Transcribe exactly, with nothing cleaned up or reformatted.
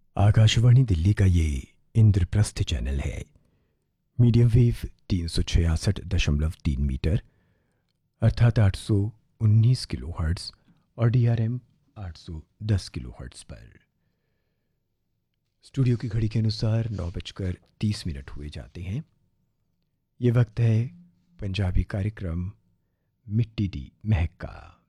आकाशवाणी दिल्ली का ये इंद्रप्रस्थ चैनल है। मीडियम वेव तीन सौ छियासठ दशमलव तीन मीटर अर्थात आठ सौ उन्नीस किलो हर्ट्ज़ और डी आर एम आठ सौ दस किलो हर्ट्ज़ पर। स्टूडियो की घड़ी के अनुसार नौ बजकर तीस मिनट हुए जाते हैं। ये वक्त है पंजाबी कार्यक्रम मिट्टी दी महक का।